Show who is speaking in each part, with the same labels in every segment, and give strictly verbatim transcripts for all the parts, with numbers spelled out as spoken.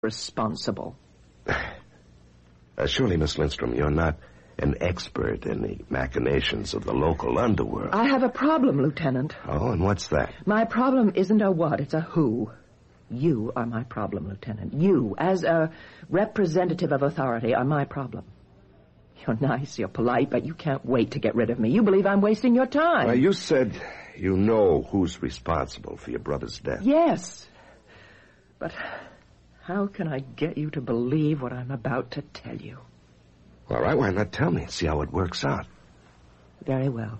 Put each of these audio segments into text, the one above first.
Speaker 1: responsible.
Speaker 2: Uh, surely, Miss Lindstrom, you're not an expert in the machinations of the local underworld.
Speaker 1: I have a problem, Lieutenant.
Speaker 2: Oh, and what's that?
Speaker 1: My problem isn't a what, it's a who. You are my problem, Lieutenant. You, as a representative of authority, are my problem. You're nice, you're polite, but you can't wait to get rid of me. You believe I'm wasting your time.
Speaker 2: Well, you said you know who's responsible for your brother's death.
Speaker 1: Yes. But how can I get you to believe what I'm about to tell you?
Speaker 2: All right, why not tell me and see how it works out?
Speaker 1: Very well.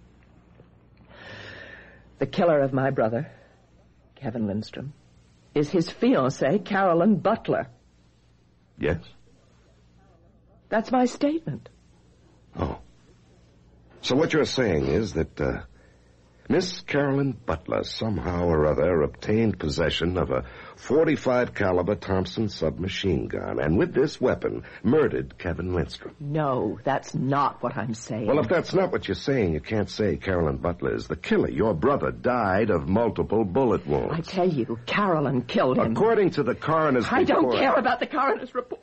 Speaker 1: The killer of my brother, Kevin Lindstrom, is his fiancée, Carolyn Butler.
Speaker 2: Yes?
Speaker 1: That's my statement.
Speaker 2: Oh. So what you're saying is that uh, Miss Carolyn Butler somehow or other obtained possession of a forty-five caliber Thompson submachine gun, and with this weapon murdered Kevin Lindstrom.
Speaker 1: No, that's not what I'm saying.
Speaker 2: Well, if that's not what you're saying, you can't say Carolyn Butler is the killer. Your brother died of multiple bullet wounds.
Speaker 1: I tell you, Carolyn killed him.
Speaker 2: According to the coroner's
Speaker 1: I
Speaker 2: report...
Speaker 1: I don't care about the coroner's report.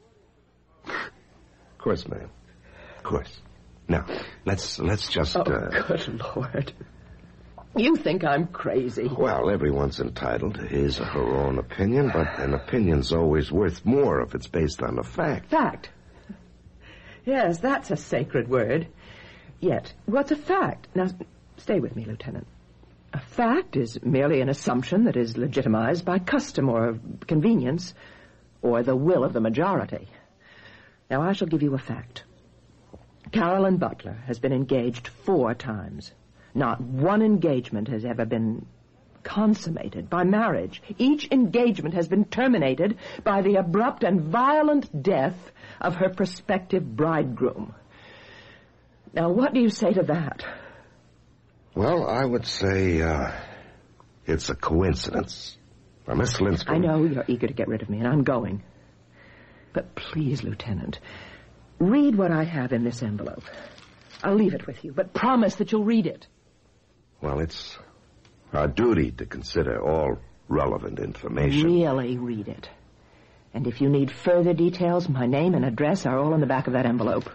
Speaker 2: Of course, ma'am. Of course. Now, let's let's just...
Speaker 1: Oh,
Speaker 2: uh...
Speaker 1: good Lord. You think I'm crazy.
Speaker 2: Well, everyone's entitled to his or her own opinion, but an opinion's always worth more if it's based on a fact.
Speaker 1: Fact? Yes, that's a sacred word. Yet, what's a fact? Now, stay with me, Lieutenant. A fact is merely an assumption that is legitimized by custom or convenience or the will of the majority. Now, I shall give you a fact. Carolyn Butler has been engaged four times. Not one engagement has ever been consummated by marriage. Each engagement has been terminated by the abrupt and violent death of her prospective bridegroom. Now, what do you say to that?
Speaker 2: Well, I would say uh, it's a coincidence. Now, Miss Lindstrom...
Speaker 1: I know you're eager to get rid of me, and I'm going. But please, Lieutenant, read what I have in this envelope. I'll leave it with you, but promise that you'll read it.
Speaker 2: Well, it's our duty to consider all relevant information.
Speaker 1: Really read it. And if you need further details, my name and address are all in the back of that envelope.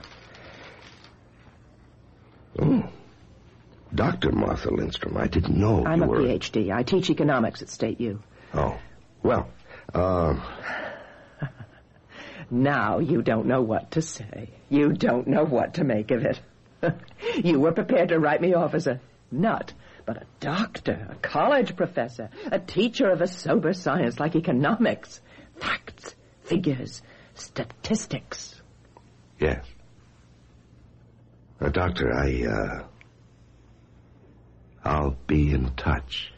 Speaker 2: Oh. Doctor Martha Lindstrom, I didn't know
Speaker 1: I'm
Speaker 2: you
Speaker 1: a
Speaker 2: were...
Speaker 1: P H D. I teach economics at State U.
Speaker 2: Oh. Well, um...
Speaker 1: Now you don't know what to say. You don't know what to make of it. You were prepared to write me off as a nut, but a doctor, a college professor, a teacher of a sober science like economics. Facts, figures, statistics.
Speaker 2: Yes. Uh, doctor, I, uh... I'll be in touch.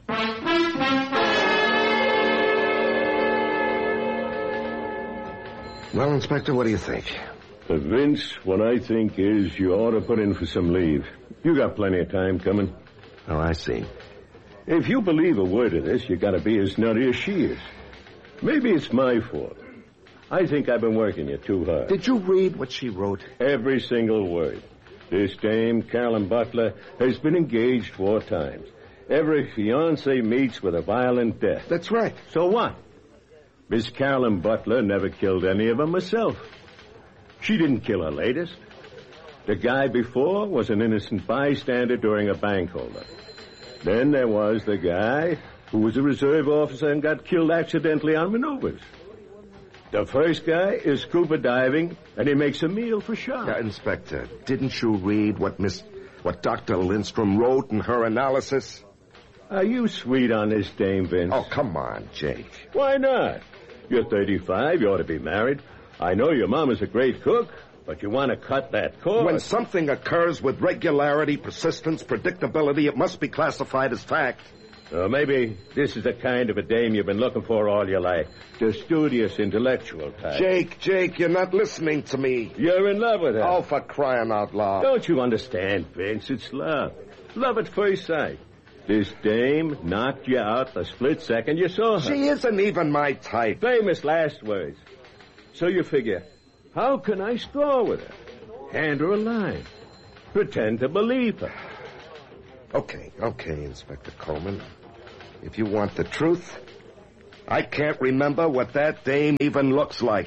Speaker 2: Well, Inspector, what do you think?
Speaker 3: Uh, Vince, what I think is you ought to put in for some leave. You got plenty of time coming.
Speaker 2: Oh, I see.
Speaker 3: If you believe a word of this, you got to be as nutty as she is. Maybe it's my fault. I think I've been working you too hard.
Speaker 2: Did you read what she wrote?
Speaker 3: Every single word. This dame, Carolyn Butler, has been engaged four times. Every fiancé meets with a violent death.
Speaker 2: That's right.
Speaker 3: So what? Miss Carolyn Butler never killed any of them herself. She didn't kill her latest. The guy before was an innocent bystander during a bank holdup. Then there was the guy who was a reserve officer and got killed accidentally on maneuvers. The first guy is scuba diving, and he makes a meal for sharks.
Speaker 2: Yeah, Inspector, didn't you read what Miss... what Doctor Lindstrom wrote in her analysis?
Speaker 3: Are you sweet on this dame, Vince?
Speaker 2: Oh, come on, Jake.
Speaker 3: Why not? You're thirty-five, you ought to be married. I know your mom is a great cook, but you want to cut that cord.
Speaker 2: When something occurs with regularity, persistence, predictability, it must be classified as fact.
Speaker 3: Uh, maybe this is the kind of a dame you've been looking for all your life. The studious, intellectual type.
Speaker 2: Jake, Jake, you're not listening to me.
Speaker 3: You're in love with her.
Speaker 2: Oh, for crying out loud.
Speaker 3: Don't you understand, Vince? It's love. Love at first sight. This dame knocked you out the split second you saw her.
Speaker 2: She isn't even my type.
Speaker 3: Famous last words. So you figure, how can I score with her? Hand her a line. Pretend to believe her.
Speaker 2: Okay, okay, Inspector Coleman. If you want the truth, I can't remember what that dame even looks like.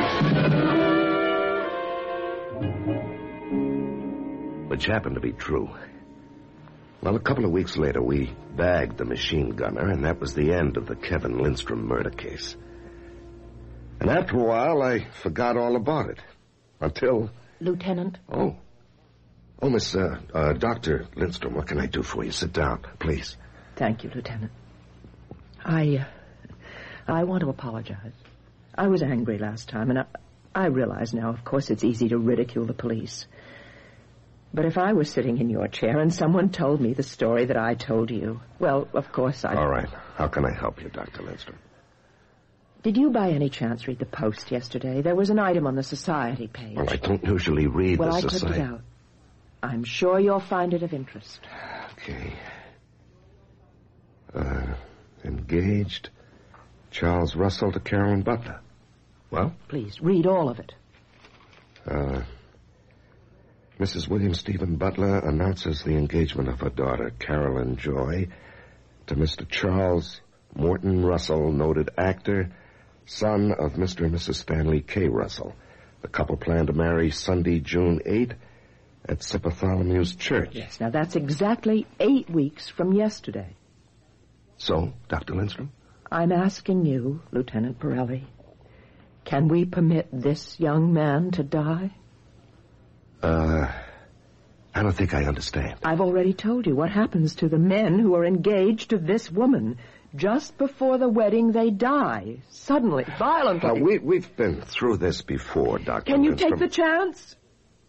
Speaker 2: Which happened to be true. Well, a couple of weeks later, we bagged the machine gunner, and that was the end of the Kevin Lindstrom murder case. And after a while, I forgot all about it. Until...
Speaker 1: Lieutenant?
Speaker 2: Oh. Oh, Miss, uh, uh, Doctor Lindstrom, what can I do for you? Sit down, please.
Speaker 1: Thank you, Lieutenant. I, uh, I want to apologize. I was angry last time, and I, I realize now, of course, it's easy to ridicule the police. But if I was sitting in your chair and someone told me the story that I told you, well, of course I...
Speaker 2: All right. How can I help you, Doctor Lindstrom?
Speaker 1: Did you by any chance read the Post yesterday? There was an item on the Society page.
Speaker 2: Well, I don't usually read
Speaker 1: well,
Speaker 2: the
Speaker 1: I
Speaker 2: Society.
Speaker 1: Well, I clipped it out. I'm sure you'll find it of interest.
Speaker 2: Okay. Uh, engaged Charles Russell to Carolyn Butler. Well?
Speaker 1: Please, read all of it.
Speaker 2: Uh... Missus William Stephen Butler announces the engagement of her daughter, Carolyn Joy, to Mister Charles Morton Russell, noted actor, son of Mister and Missus Stanley K. Russell. The couple plan to marry Sunday, June eighth, at Saint Bartholomew's Church.
Speaker 1: Yes, now that's exactly eight weeks from yesterday.
Speaker 2: So, Doctor Lindstrom?
Speaker 1: I'm asking you, Lieutenant Pirelli, can we permit this young man to die?
Speaker 2: Uh, I don't think I understand.
Speaker 1: I've already told you what happens to the men who are engaged to this woman. Just before the wedding, they die. Suddenly, violently.
Speaker 2: Now, we, we've been through this before, Doctor
Speaker 1: Can you
Speaker 2: Lindstrom.
Speaker 1: take the chance?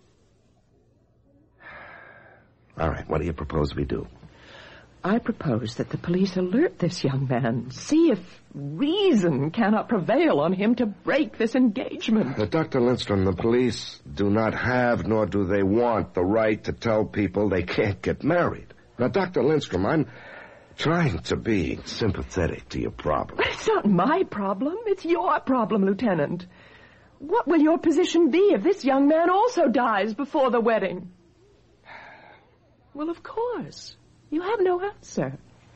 Speaker 2: All right, what do you propose we do?
Speaker 1: I propose that the police alert this young man. See if reason cannot prevail on him to break this engagement.
Speaker 2: Uh, Doctor Lindstrom, the police do not have, nor do they want, the right to tell people they can't get married. Now, Doctor Lindstrom, I'm trying to be sympathetic to your problem.
Speaker 1: But it's not my problem. It's your problem, Lieutenant. What will your position be if this young man also dies before the wedding? Well, of course. You have no answer.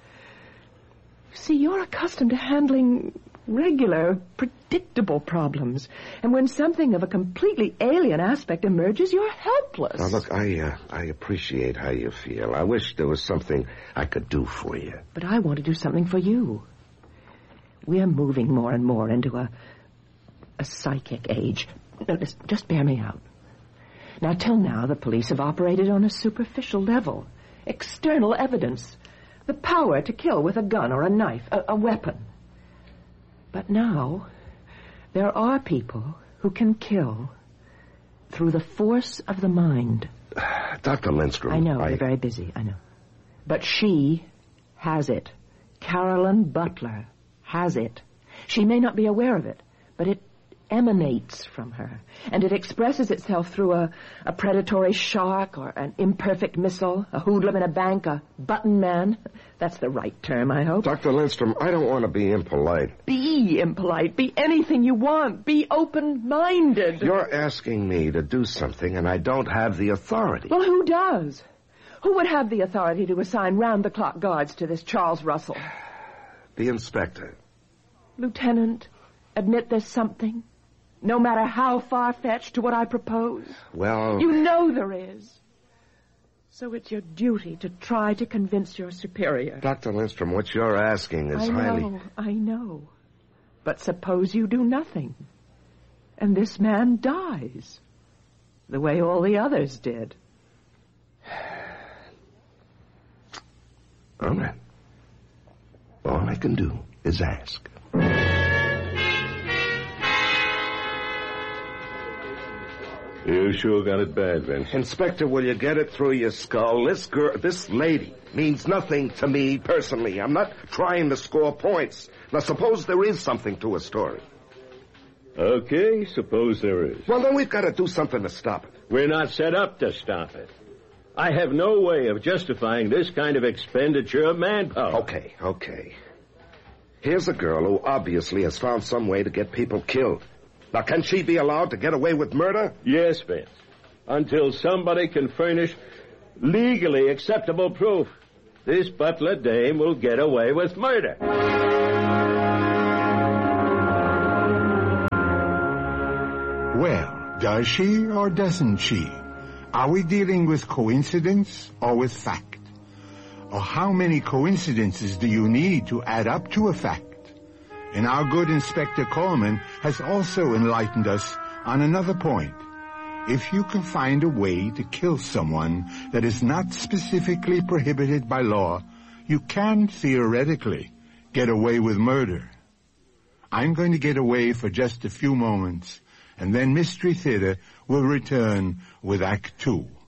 Speaker 1: You see, you're accustomed to handling regular, predictable problems. And when something of a completely alien aspect emerges, you're helpless.
Speaker 2: Now, look, I, uh, I appreciate how you feel. I wish there was something I could do for you.
Speaker 1: But I want to do something for you. We're moving more and more into a, a psychic age. No, just, just bear me out. Now, till now, the police have operated on a superficial level. External evidence. The power to kill with a gun or a knife, a, a weapon. But now, there are people who can kill through the force of the mind.
Speaker 2: Doctor Lindstrom,
Speaker 1: I know,
Speaker 2: I...
Speaker 1: they're very busy, I know. But she has it. Carolyn Butler has it. She may not be aware of it, but it emanates from her, and it expresses itself through a, a predatory shark or an imperfect missile, a hoodlum in a bank, a button man. That's the right term, I hope.
Speaker 2: Doctor Lindstrom, I don't want to be impolite.
Speaker 1: Be impolite. Be anything you want. Be open-minded.
Speaker 2: You're asking me to do something, and I don't have the authority.
Speaker 1: Well, who does? Who would have the authority to assign round-the-clock guards to this Charles Russell?
Speaker 2: The inspector.
Speaker 1: Lieutenant, admit there's something. No matter how far-fetched to what I propose.
Speaker 2: Well...
Speaker 1: You know there is. So it's your duty to try to convince your superior.
Speaker 2: Doctor Lindstrom, what you're asking is
Speaker 1: I know,
Speaker 2: highly...
Speaker 1: I know. But suppose you do nothing. And this man dies. The way all the others did.
Speaker 2: All right. All I can do is ask.
Speaker 3: You sure got it bad, Vince.
Speaker 2: Inspector, will you get it through your skull? This girl, this lady means nothing to me personally. I'm not trying to score points. Now, suppose there is something to a story.
Speaker 3: Okay, suppose there is.
Speaker 2: Well, then we've got to do something to stop it.
Speaker 3: We're not set up to stop it. I have no way of justifying this kind of expenditure of manpower.
Speaker 2: Okay, okay. Here's a girl who obviously has found some way to get people killed. Now, can she be allowed to get away with murder?
Speaker 3: Yes, Vince. Until somebody can furnish legally acceptable proof, this Butler dame will get away with murder.
Speaker 4: Well, does she or doesn't she? Are we dealing with coincidence or with fact? Or how many coincidences do you need to add up to a fact? And our good Inspector Coleman has also enlightened us on another point. If you can find a way to kill someone that is not specifically prohibited by law, you can theoretically get away with murder. I'm going to get away for just a few moments, and then Mystery Theater will return with Act Two.